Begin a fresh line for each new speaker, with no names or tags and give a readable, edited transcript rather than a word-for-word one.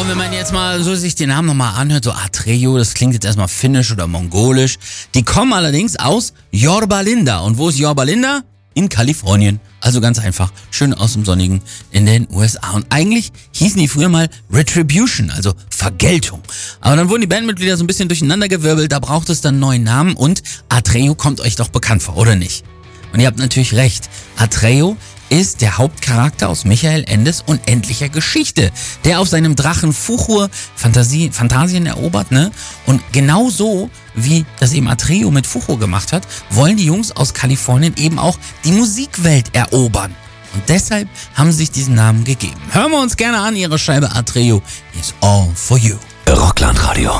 Und wenn man jetzt mal so sich den Namen nochmal anhört, so Atreo, das klingt jetzt erstmal finnisch oder mongolisch. Die kommen allerdings aus Yorba Linda. Und wo ist Yorba Linda? In Kalifornien. Also ganz einfach, schön aus dem Sonnigen in den USA. Und eigentlich hießen die früher mal Retribution, also Vergeltung. Aber dann wurden die Bandmitglieder so ein bisschen durcheinandergewirbelt, da braucht es dann einen neuen Namen und Atreo kommt euch doch bekannt vor, oder nicht? Und ihr habt natürlich recht, Atreo ist der Hauptcharakter aus Michael Endes unendlicher Geschichte, der auf seinem Drachen Fuchur Phantasien erobert, ne? Und genau so, wie das eben Atreo mit Fuchur gemacht hat, wollen die Jungs aus Kalifornien eben auch die Musikwelt erobern. Und deshalb haben sie sich diesen Namen gegeben. Hören wir uns gerne an, ihre Scheibe Atreo is all for you.
Rockland Radio.